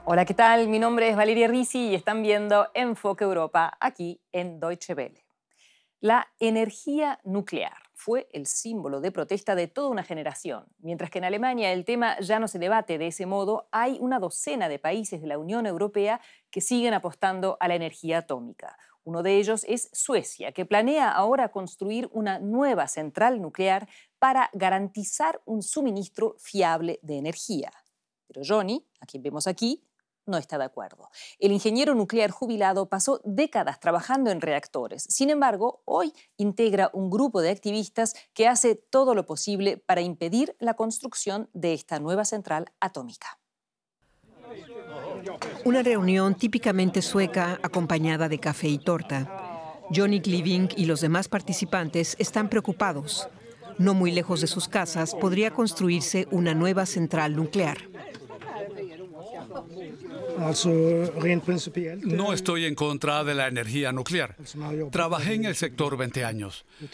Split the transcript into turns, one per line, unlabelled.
Hola, ¿qué tal? Mi nombre es Valeria Risi y están viendo Enfoque Europa aquí en Deutsche Welle. La energía nuclear fue el símbolo de protesta de toda una generación. Mientras que en Alemania el tema ya no se debate de ese modo, hay una docena de países de la Unión Europea que siguen apostando a la energía atómica. Uno de ellos es Suecia, que planea ahora construir una nueva central nuclear para garantizar un suministro fiable de energía. Pero Johnny, a quien vemos aquí, no está de acuerdo. El ingeniero nuclear jubilado pasó décadas trabajando en reactores. Sin embargo, hoy integra un grupo de activistas que hace todo lo posible para impedir la construcción de esta nueva central atómica.
Una reunión típicamente sueca acompañada de café y torta. Johnny Kliving y los demás participantes están preocupados. No muy lejos de sus casas podría construirse una nueva central nuclear.
No estoy en contra de la energía nuclear. Trabajé en el sector 20 años.